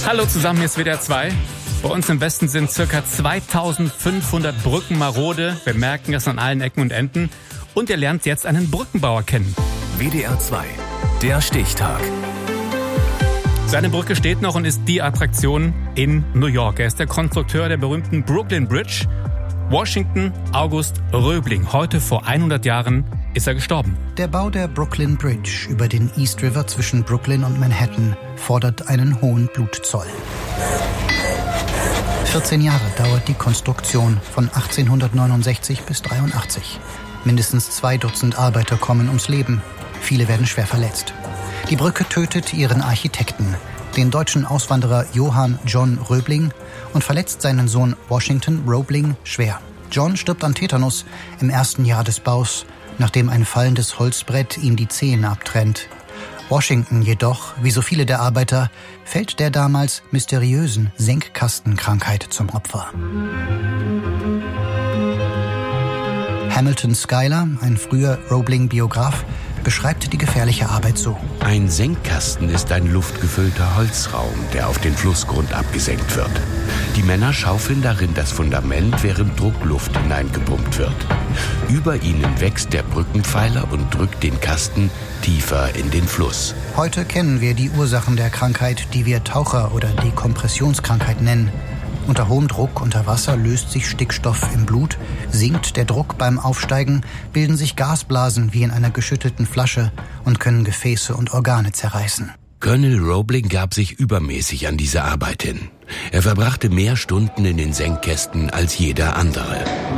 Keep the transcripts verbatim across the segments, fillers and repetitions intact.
Hallo zusammen, hier ist W D R zwei. Bei uns im Westen sind ca. zweitausendfünfhundert Brücken marode. Wir merken es an allen Ecken und Enden. Und ihr lernt jetzt einen Brückenbauer kennen. W D R zwei, der Stichtag. Seine Brücke steht noch und ist die Attraktion in New York. Er ist der Konstrukteur der berühmten Brooklyn Bridge. Washington August Roebling. Heute vor hundert Jahren ist er gestorben. Der Bau der Brooklyn Bridge über den East River zwischen Brooklyn und Manhattan fordert einen hohen Blutzoll. vierzehn Jahre dauert die Konstruktion von achtzehnhundertneunundsechzig bis dreiundachtzig. Mindestens zwei Dutzend Arbeiter kommen ums Leben. Viele werden schwer verletzt. Die Brücke tötet ihren Architekten, den deutschen Auswanderer Johann John Roebling, und verletzt seinen Sohn Washington Roebling schwer. John stirbt an Tetanus im ersten Jahr des Baus, nachdem ein fallendes Holzbrett ihm die Zehen abtrennt. Washington jedoch, wie so viele der Arbeiter, fällt der damals mysteriösen Senkkastenkrankheit zum Opfer. Hamilton Schuyler, ein früher Roebling-Biograf, beschreibt die gefährliche Arbeit so. Ein Senkkasten ist ein luftgefüllter Holzraum, der auf den Flussgrund abgesenkt wird. Die Männer schaufeln darin das Fundament, während Druckluft hineingepumpt wird. Über ihnen wächst der Brückenpfeiler und drückt den Kasten tiefer in den Fluss. Heute kennen wir die Ursachen der Krankheit, die wir Taucher- oder Dekompressionskrankheit nennen. Unter hohem Druck unter Wasser löst sich Stickstoff im Blut, sinkt der Druck beim Aufsteigen, bilden sich Gasblasen wie in einer geschüttelten Flasche und können Gefäße und Organe zerreißen. Colonel Roebling gab sich übermäßig an diese Arbeit hin. Er verbrachte mehr Stunden in den Senkkästen als jeder andere.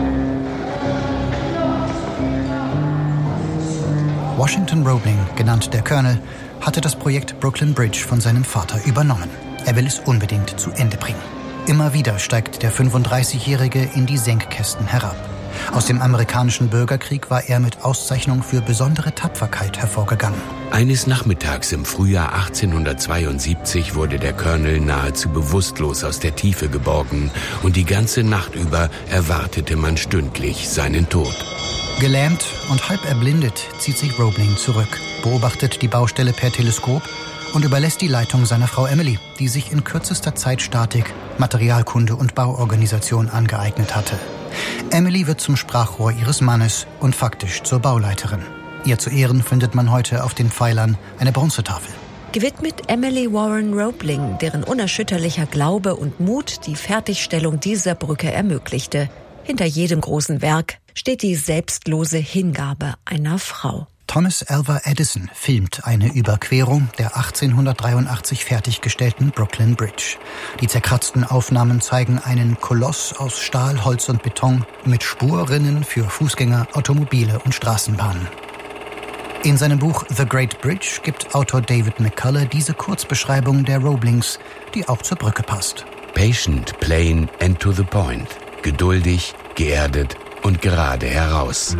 Washington Roebling, genannt der Colonel, hatte das Projekt Brooklyn Bridge von seinem Vater übernommen. Er will es unbedingt zu Ende bringen. Immer wieder steigt der fünfunddreißigjährige in die Senkkästen herab. Aus dem amerikanischen Bürgerkrieg war er mit Auszeichnung für besondere Tapferkeit hervorgegangen. Eines Nachmittags im Frühjahr achtzehnhundertzweiundsiebzig wurde der Colonel nahezu bewusstlos aus der Tiefe geborgen und die ganze Nacht über erwartete man stündlich seinen Tod. Gelähmt und halb erblindet zieht sich Roebling zurück, beobachtet die Baustelle per Teleskop und überlässt die Leitung seiner Frau Emily, die sich in kürzester Zeit Statik, Materialkunde und Bauorganisation angeeignet hatte. Emily wird zum Sprachrohr ihres Mannes und faktisch zur Bauleiterin. Ihr zu Ehren findet man heute auf den Pfeilern eine Bronzetafel. Gewidmet Emily Warren Roebling, deren unerschütterlicher Glaube und Mut die Fertigstellung dieser Brücke ermöglichte. Hinter jedem großen Werk steht die selbstlose Hingabe einer Frau. Thomas Alva Edison filmt eine Überquerung der achtzehnhundertdreiundachtzig fertiggestellten Brooklyn Bridge. Die zerkratzten Aufnahmen zeigen einen Koloss aus Stahl, Holz und Beton mit Spurrinnen für Fußgänger, Automobile und Straßenbahnen. In seinem Buch The Great Bridge gibt Autor David McCullough diese Kurzbeschreibung der Roeblings, die auch zur Brücke passt. Patient, plain and to the point. Geduldig, geerdet und gerade heraus.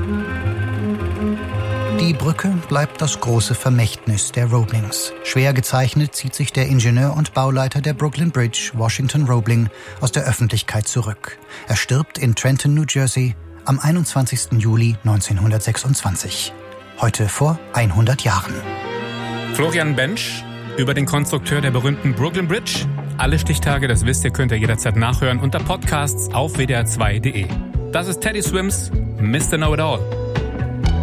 Die Brücke bleibt das große Vermächtnis der Roeblings. Schwer gezeichnet zieht sich der Ingenieur und Bauleiter der Brooklyn Bridge, Washington Roebling, aus der Öffentlichkeit zurück. Er stirbt in Trenton, New Jersey, am einundzwanzigsten Juli neunzehnhundertsechsundzwanzig. Heute vor hundert Jahren. Florian Bensch über den Konstrukteur der berühmten Brooklyn Bridge. Alle Stichtage, das wisst ihr, könnt ihr jederzeit nachhören unter Podcasts auf w d r zwei punkt d e. Das ist Teddy Swims, Mister Know-It-All.